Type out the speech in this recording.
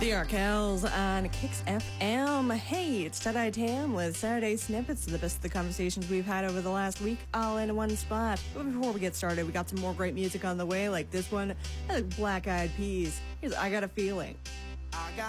The Arkells on Kicks FM. Hey, it's Ted Tam with Saturday Snippets, the best of the conversations we've had over the last week, all in one spot. But before we get started, we got some more great music on the way, like this one, Black Eyed Peas. Here's I Got a Feeling. I got